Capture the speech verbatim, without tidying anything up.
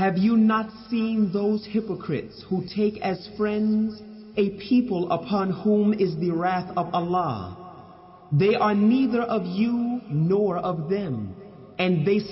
Have you not seen those hypocrites who take as friends a people upon whom is the wrath of Allah? They are neither of you nor of them, and they